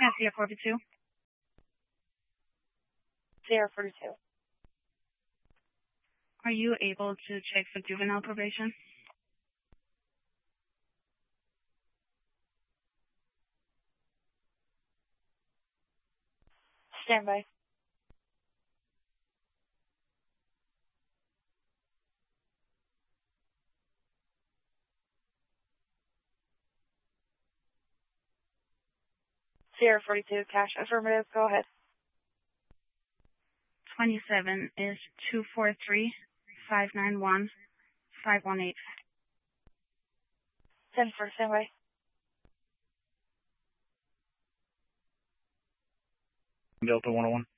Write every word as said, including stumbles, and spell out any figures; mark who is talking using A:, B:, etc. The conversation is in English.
A: Sierra forty-two.
B: Sierra forty-two.
A: Are you able to check for juvenile probation?
B: Stand by. Sierra forty-two, cash affirmative, go ahead.
A: twenty-seven is two four three, five nine one, five one eight.
B: ten for standby.
C: Delta one oh one.